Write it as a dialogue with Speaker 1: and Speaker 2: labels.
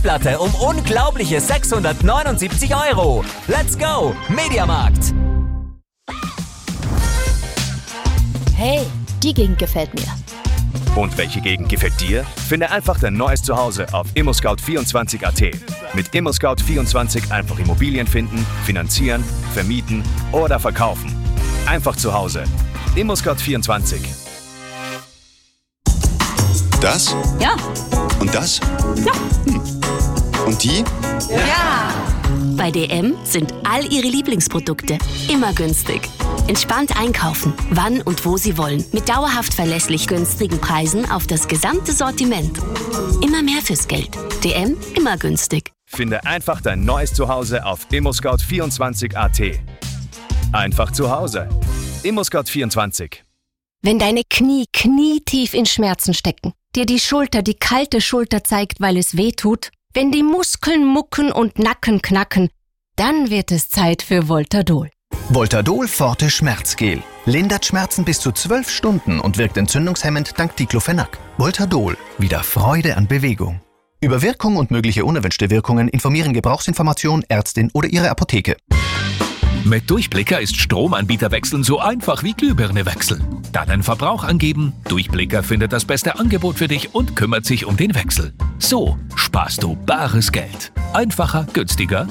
Speaker 1: Platte um unglaubliche 679 €. Let's go, Mediamarkt!
Speaker 2: Hey, die Gegend gefällt mir.
Speaker 3: Und welche Gegend gefällt dir? Finde einfach dein neues Zuhause auf ImmoScout24.at. Mit ImmoScout24 einfach Immobilien finden, finanzieren, vermieten oder verkaufen. Einfach zu Hause. ImmoScout24.
Speaker 4: Das?
Speaker 2: Ja.
Speaker 4: Und das?
Speaker 2: Ja.
Speaker 4: Und die?
Speaker 2: Ja.
Speaker 5: Bei DM sind all ihre Lieblingsprodukte immer günstig. Entspannt einkaufen, wann und wo Sie wollen. Mit dauerhaft verlässlich günstigen Preisen auf das gesamte Sortiment. Immer mehr fürs Geld. DM, immer günstig.
Speaker 3: Finde einfach dein neues Zuhause auf ImmoScout24.at. Einfach zu Hause. ImmoScout24.
Speaker 6: Wenn deine Knie knietief in Schmerzen stecken, dir die Schulter die kalte Schulter zeigt, weil es weh tut, wenn die Muskeln mucken und Nacken knacken, dann wird es Zeit für Voltadol.
Speaker 7: Voltadol Forte Schmerzgel. Lindert Schmerzen bis zu 12 Stunden und wirkt entzündungshemmend dank Diclofenac. Voltadol. Wieder Freude an Bewegung. Über Wirkung und mögliche unerwünschte Wirkungen informieren Gebrauchsinformation, Ärztin oder Ihre Apotheke.
Speaker 8: Mit Durchblicker ist Stromanbieter wechseln so einfach wie Glühbirne wechseln. Deinen Verbrauch angeben, Durchblicker findet das beste Angebot für dich und kümmert sich um den Wechsel. So sparst du bares Geld. Einfacher, günstiger,